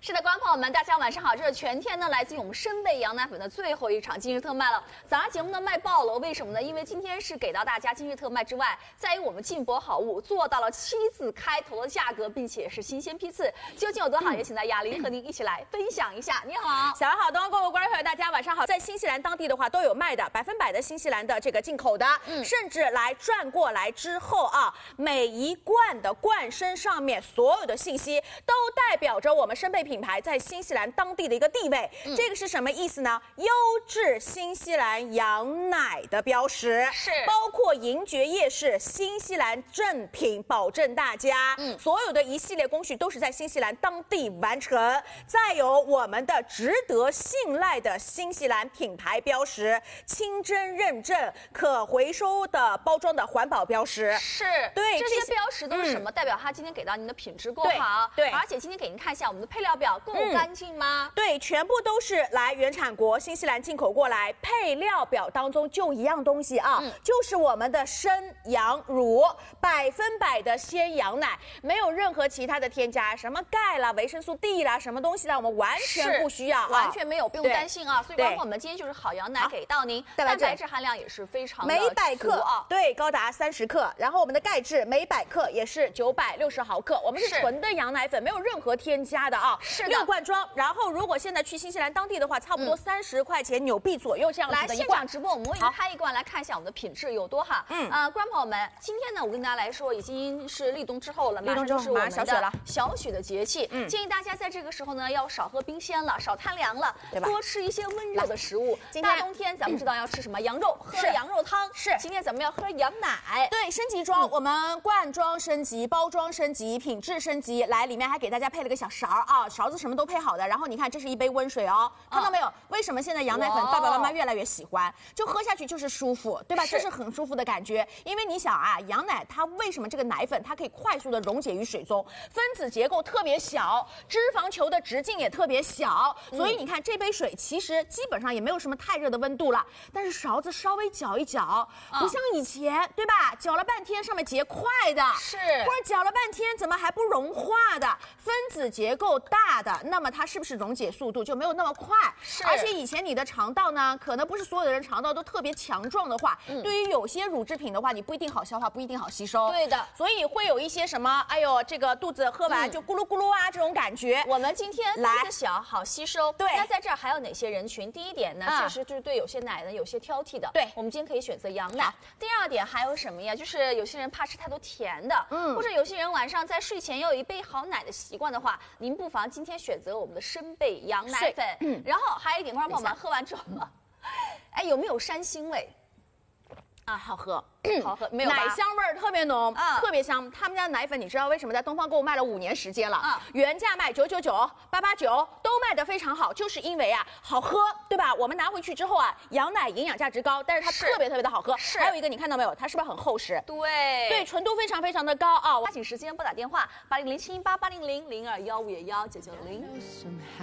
是的，观众朋友们，大家晚上好！这是全天呢来自于我们深贝羊奶粉的最后一场今日特卖了。早上节目呢卖爆了，为什么呢？因为今天是给到大家今日特卖之外，在于我们进博好物做到了7字开头的价格，并且是新鲜批次。究竟有多好？也请到雅玲和您一起来分享一下。你好， 小好，东方购物观众朋友，大家晚上好。在新西兰当地的话都有卖的100%的新西兰的这个进口的，甚至来转过来之后啊，每一罐的罐身上面所有的信息都代表着我们深贝品牌在新西兰当地的一个地位。这个是什么意思呢？优质新西兰羊奶的标识， 是包括银爵夜市新西兰正品，保证大家，所有的一系列工序都是在新西兰当地完成。再有我们的值得信赖的新西兰品牌标识，清真认证、可回收的包装的环保标识。 是对这些标识都是什么？代表它今天给到您的品质够好。 对， 而且今天给您看一下我们的配料表够干净吗？ 对，全部都是来原产国新西兰进口过来。配料表当中就一样东西啊，就是我们的生羊乳，100%的鲜羊奶，没有任何其他的添加，什么钙啦、维生素 D 啦，什么东西啦，我们完全不需要， 完全没有，不用担心啊。所以观众朋友们，今天就是好羊奶给到您，蛋白质含量也是非常的每100克啊， 对，高达30克。然后我们的钙质每100克也是960毫克，我们是纯的羊奶粉，没有任何添加的啊。 是的 ，6罐装。然后如果现在去新西兰当地的话，差不多30块钱纽币左右这样子的一罐。 来现场直播，我们为您开一罐来看一下我们的品质有多好。观众朋友们，今天呢，我跟大家来说，已经是立冬之后了，马上就是我们的小雪的节气，建议大家在这个时候呢，要少喝冰鲜了，少贪凉了，对吧？多吃一些温热的食物。大冬天咱们知道要吃什么？羊肉，喝羊肉汤。是，今天咱们要喝羊奶。 对，升级装，我们罐装升级，包装升级，品质升级。来，里面还给大家配了个小勺啊，勺子什么都配好的。然后你看，这是一杯温水哦，看到没有？为什么现在羊奶粉爸爸妈妈越来越喜欢？就喝下去就是舒服，对吧？这是很舒服的感觉。因为你想啊，羊奶它为什么这个奶粉它可以快速的溶解于水中，分子结构特别小，脂肪球的直径也特别小，所以你看这杯水其实基本上也没有什么太热的温度了。但是勺子稍微搅一搅，不像以前，对吧？搅了半天上面结块的， 是， 或者搅了半天怎么还不融化的？分子结构大的，那么它是不是溶解速度就没有那么快？ 是， 而且以前你的肠道呢，可能不是所有的人肠道都特别强壮的话，对于有些乳制品的话，你不一定好消化，不一定好吸收。 对的， 所以会有一些什么，哎呦，这个肚子喝完就咕噜咕噜啊这种感觉。 我们今天分子小，好吸收。 对， 那在这儿还有哪些人群？第一点呢，确实就是对有些奶呢有些挑剔的。 对， 我们今天可以选择羊奶。第二点还有什么呀？就是有些人怕吃太多甜的，或者有些人晚上在睡前要有一杯好奶的习惯的话，您不妨今天选择我们的深贝羊奶粉。然后还有一点，观众朋友们喝完之后，哎，有没有山腥味？ 啊，好喝， 好喝，没有吧？ 奶香味儿特别浓，特别香。他们家的奶粉，你知道为什么在东方购物卖了5年时间了？原价卖999、889都卖得非常好，就是因为啊好喝，对吧？我们拿回去之后啊，羊奶营养价值高，但是它特别特别的好喝。还有一个你看到没有？它是不是很厚实？对，纯度非常非常的高啊！ 抓紧时间拨打电话80071880000215119990。